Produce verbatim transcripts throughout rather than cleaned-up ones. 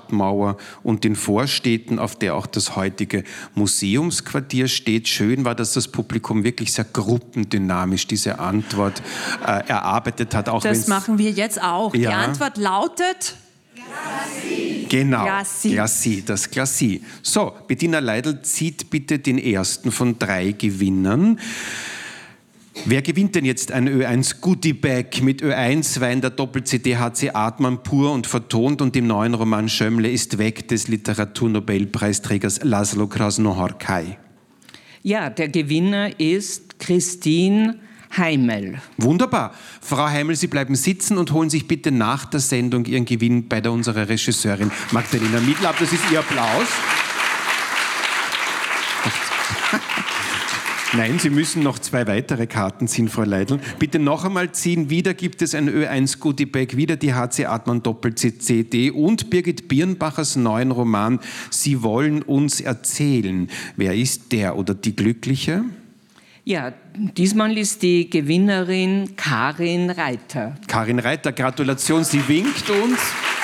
Stadtmauer und den Vorstädten, auf der auch das heutige Museumsquartier steht. Schön war, dass das Publikum wirklich sehr gruppendynamisch diese Antwort äh, erarbeitet hat. Auch das machen wir jetzt auch. Ja. Die Antwort lautet... Glacis. Genau, Glacis. Glacis, das Glacis. So, Bettina Leidl zieht bitte den ersten von drei Gewinnern. Wer gewinnt denn jetzt ein Ö eins Goodie Bag mit Ö eins Wein der Doppel-C D H C Atman pur und vertont und dem neuen Roman Schömmle ist weg des Literaturnobelpreisträgers Laszlo Krasznahorkai? Ja, der Gewinner ist Christine Heimel. Wunderbar. Frau Heimel, Sie bleiben sitzen und holen sich bitte nach der Sendung Ihren Gewinn bei der unserer Regisseurin Magdalena Miedl ab. Das ist Ihr Applaus. Nein, Sie müssen noch zwei weitere Karten ziehen, Frau Leidl. Bitte noch einmal ziehen. Wieder gibt es ein Ö eins Goodie Bag, wieder die H C Atman Doppel-C D und Birgit Birnbachers neuen Roman Sie wollen uns erzählen. Wer ist der oder die Glückliche? Ja, diesmal ist die Gewinnerin Karin Reiter. Karin Reiter, Gratulation, sie winkt uns.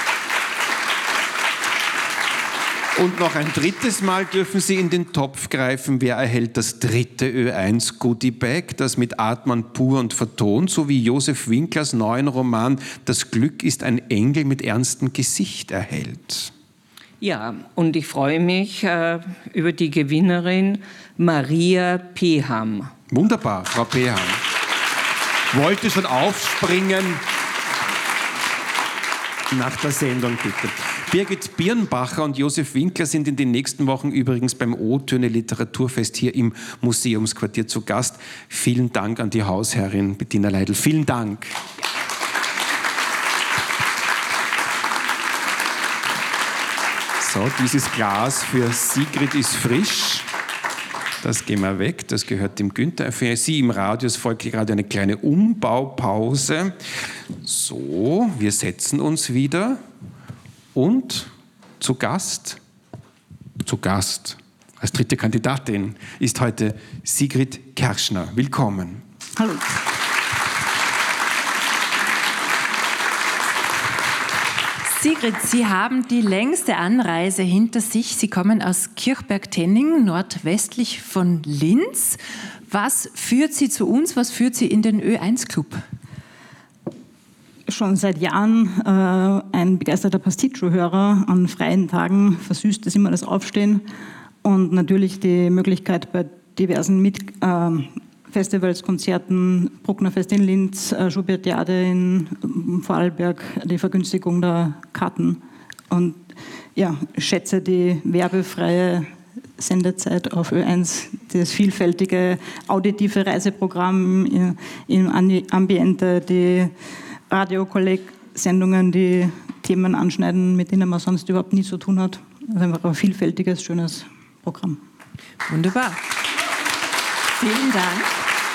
Und noch ein drittes Mal dürfen Sie in den Topf greifen. Wer erhält das dritte Ö eins Goodie Bag, das mit Atman pur und vertont, sowie Josef Winklers neuen Roman Das Glück ist ein Engel mit ernstem Gesicht erhält? Ja, und ich freue mich äh, über die Gewinnerin Maria Peham. Wunderbar, Frau Peham. Wollte schon aufspringen. Nach der Sendung, bitte. Birgit Birnbacher und Josef Winkler sind in den nächsten Wochen übrigens beim O-Töne Literaturfest hier im Museumsquartier zu Gast. Vielen Dank an die Hausherrin Bettina Leidl. Vielen Dank. So, dieses Glas für Sigrid ist frisch. Das gehen wir weg, das gehört dem Günther. Für Sie im Radius folgt gerade eine kleine Umbaupause. So, wir setzen uns wieder. Und zu Gast, zu Gast, als dritte Kandidatin, ist heute Sigrid Kerschner. Willkommen. Hallo. Sigrid, Sie haben die längste Anreise hinter sich. Sie kommen aus Kirchberg-Tenning, nordwestlich von Linz. Was führt Sie zu uns? Was führt Sie in den Ö eins Club? Schon seit Jahren äh, ein begeisterter Pasticcio-Hörer. An freien Tagen versüßt es immer das Aufstehen und natürlich die Möglichkeit bei diversen Mit äh, Festivals, Konzerten, Brucknerfest in Linz, äh, Schubertiade in Vorarlberg, die Vergünstigung der Karten und ja, schätze die werbefreie Sendezeit auf Ö eins, das vielfältige auditive Reiseprogramm im Ambiente, die Radio-Kolleg-Sendungen, die Themen anschneiden, mit denen man sonst überhaupt nie zu tun hat. Also einfach ein vielfältiges, schönes Programm. Wunderbar. Vielen Dank.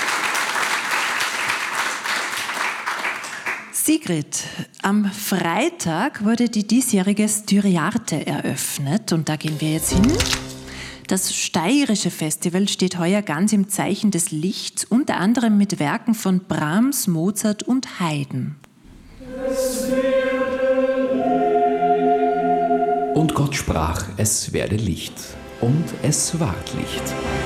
Sigrid, am Freitag wurde die diesjährige Styriarte eröffnet und da gehen wir jetzt hin. Das Steirische Festival steht heuer ganz im Zeichen des Lichts, unter anderem mit Werken von Brahms, Mozart und Haydn. Und Gott sprach, es werde Licht. Und es ward Licht.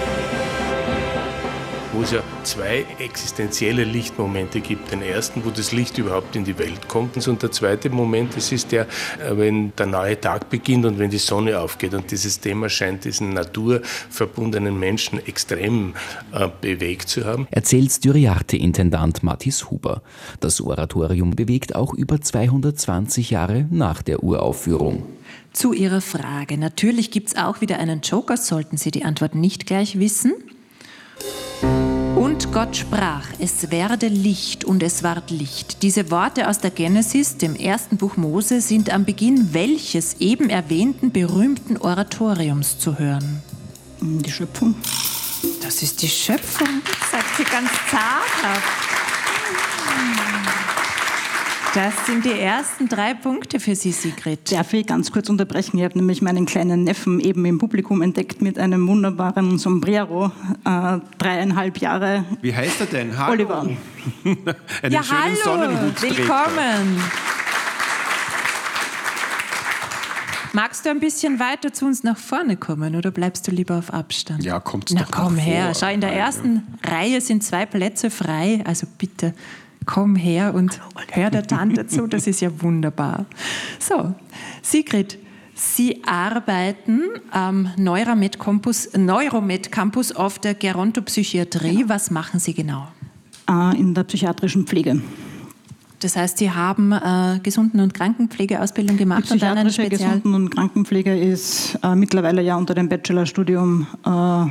Wo es ja zwei existenzielle Lichtmomente gibt. Den ersten, wo das Licht überhaupt in die Welt kommt. Und der zweite Moment, das ist der, wenn der neue Tag beginnt und wenn die Sonne aufgeht. Und dieses Thema scheint diesen naturverbundenen Menschen extrem äh, bewegt zu haben. Erzählt Styriarte-Intendant Mathis Huber. Das Oratorium bewegt auch über zweihundertzwanzig Jahre nach der Uraufführung. Zu Ihrer Frage. Natürlich gibt es auch wieder einen Joker, sollten Sie die Antwort nicht gleich wissen. Und Gott sprach, es werde Licht und es ward Licht. Diese Worte aus der Genesis, dem ersten Buch Mose, sind am Beginn welches eben erwähnten berühmten Oratoriums zu hören? Die Schöpfung. Das ist die Schöpfung, sagt sie ganz zaghaft. Das sind die ersten drei Punkte für Sie, Sigrid. Darf ich ganz kurz unterbrechen? Ich habe nämlich meinen kleinen Neffen eben im Publikum entdeckt mit einem wunderbaren Sombrero, äh, dreieinhalb Jahre. Wie heißt er denn? Hallo. Oliver. Einen Ja, schönen hallo, Sonnenhut trägt er. willkommen. Magst du ein bisschen weiter zu uns nach vorne kommen oder bleibst du lieber auf Abstand? Ja, kommt's Na doch komm nach her, vor. schau, in der ersten Reihe sind zwei Plätze frei, also bitte komm her und hör der Tante zu, das ist ja wunderbar. So, Sigrid, Sie arbeiten am Neuromed Campus, Neuromed Campus auf der Gerontopsychiatrie. Was machen Sie genau? In der psychiatrischen Pflege. Das heißt, Sie haben äh, Gesunden- und Krankenpflegeausbildung gemacht Die und dann eine psychiatrische Spezial... Gesunden- und Krankenpflege ist äh, mittlerweile ja unter dem Bachelorstudium äh,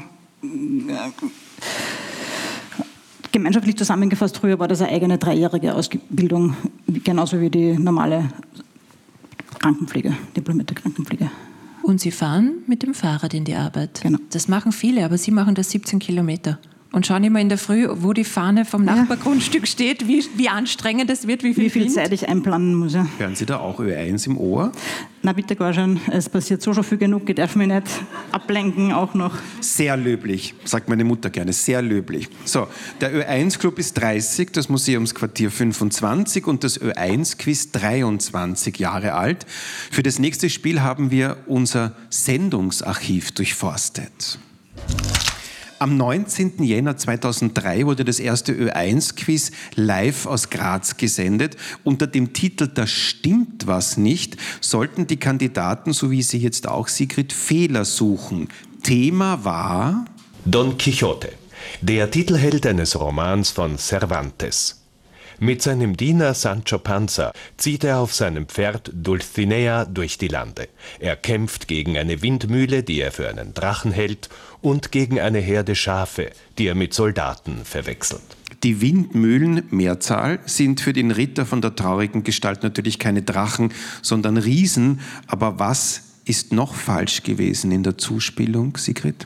gemeinschaftlich zusammengefasst. Früher war das eine eigene dreijährige Ausbildung, genauso wie die normale Krankenpflege, diplomierte Krankenpflege. Und Sie fahren mit dem Fahrrad in die Arbeit. Genau. Das machen viele, aber Sie machen das siebzehn Kilometer. Und schauen immer in der Früh, wo die Fahne vom Nachbargrundstück steht, wie, wie anstrengend es wird, wie viel, Wie viel Wind. Zeit ich einplanen muss. Ja. Hören Sie da auch Ö eins im Ohr? Na bitte gar schon, es passiert so schon viel genug, ich darf mich nicht ablenken auch noch. Sehr löblich, sagt meine Mutter gerne, sehr löblich. So, der Ö eins Club ist dreißig, das Museumsquartier fünfundzwanzig und das Ö eins Quiz dreiundzwanzig Jahre alt. Für das nächste Spiel haben wir unser Sendungsarchiv durchforstet. Am neunzehnten Jänner zweitausenddrei wurde das erste Ö eins Quiz live aus Graz gesendet. Unter dem Titel "Da stimmt was nicht" sollten die Kandidaten, so wie Sie jetzt auch, Sigrid, Fehler suchen. Thema war Don Quixote, der Titelheld eines Romans von Cervantes. Mit seinem Diener Sancho Panza zieht er auf seinem Pferd Dulcinea durch die Lande. Er kämpft gegen eine Windmühle, die er für einen Drachen hält, und gegen eine Herde Schafe, die er mit Soldaten verwechselt. Die Windmühlen, Mehrzahl, sind für den Ritter von der traurigen Gestalt natürlich keine Drachen, sondern Riesen. Aber was ist noch falsch gewesen in der Zuspielung, Sigrid?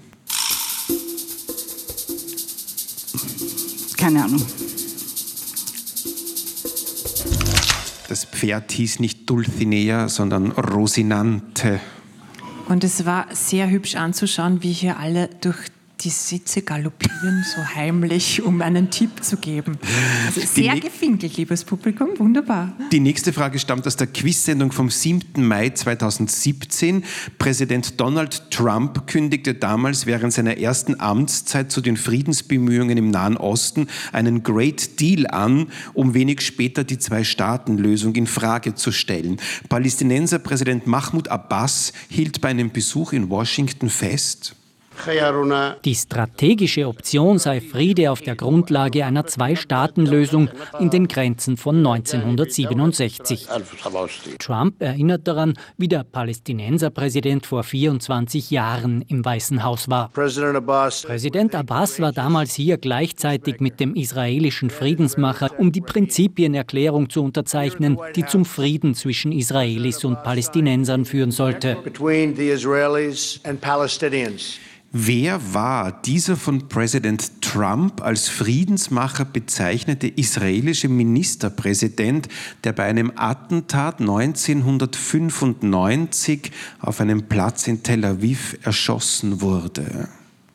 Keine Ahnung. Das Pferd hieß nicht Dulcinea, sondern Rosinante. Und es war sehr hübsch anzuschauen, wie hier alle durch die Sitze galoppieren, so heimlich, um einen Tipp zu geben. Also sehr ne- gefinkelt, liebes Publikum, wunderbar. Die nächste Frage stammt aus der Quiz-Sendung vom siebten Mai zweitausendsiebzehn. Präsident Donald Trump kündigte damals während seiner ersten Amtszeit zu den Friedensbemühungen im Nahen Osten einen Great Deal an, um wenig später die Zwei-Staaten-Lösung in Frage zu stellen. Palästinenser Präsident Mahmoud Abbas hielt bei einem Besuch in Washington fest: Die strategische Option sei Friede auf der Grundlage einer Zwei-Staaten-Lösung in den Grenzen von neunzehnhundertsiebenundsechzig. Trump erinnert daran, wie der Palästinenserpräsident vor vierundzwanzig Jahren im Weißen Haus war. Präsident Abbas war damals hier gleichzeitig mit dem israelischen Friedensmacher, um die Prinzipienerklärung zu unterzeichnen, die zum Frieden zwischen Israelis und Palästinensern führen sollte. Wer war dieser von Präsident Trump als Friedensmacher bezeichnete israelische Ministerpräsident, der bei einem Attentat neunzehnhundertfünfundneunzig auf einem Platz in Tel Aviv erschossen wurde?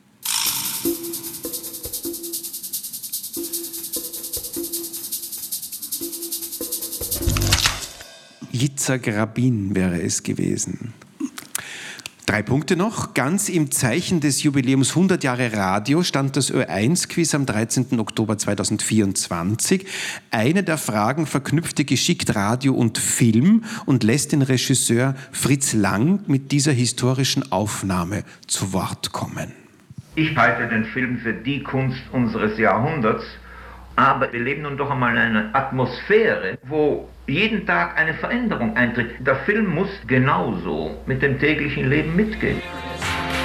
Yitzhak Rabin wäre es gewesen. Drei Punkte noch. Ganz im Zeichen des Jubiläums hundert Jahre Radio stand das Ö eins Quiz am dreizehnten Oktober zweitausendvierundzwanzig. Eine der Fragen verknüpfte geschickt Radio und Film und lässt den Regisseur Fritz Lang mit dieser historischen Aufnahme zu Wort kommen. Ich halte den Film für die Kunst unseres Jahrhunderts, aber wir leben nun doch einmal in einer Atmosphäre, wo jeden Tag eine Veränderung eintritt. Der Film muss genauso mit dem täglichen Leben mitgehen.